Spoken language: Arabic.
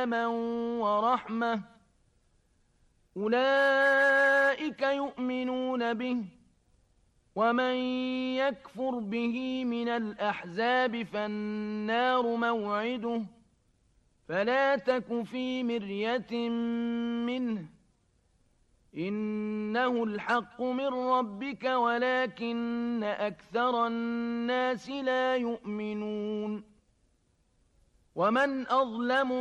سلاما ورحمة أولئك يؤمنون به ومن يكفر به من الأحزاب فالنار موعده فلا تك في مرية منه إنه الحق من ربك ولكن أكثر الناس لا يؤمنون ومن أظلم